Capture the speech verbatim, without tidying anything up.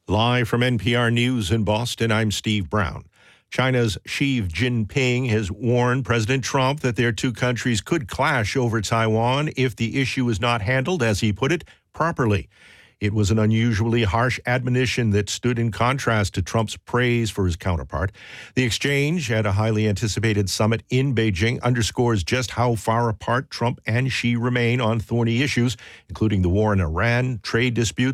Live from N P R News in Boston, I'm Steve Brown. China's Xi Jinping has warned President Trump that their two countries could clash over Taiwan if the issue is not handled, as he put it, properly. It was an unusually harsh admonition that stood in contrast to Trump's praise for his counterpart. The exchange at a highly anticipated summit in Beijing underscores just how far apart Trump and Xi remain on thorny issues, including the war in Iran, trade disputes,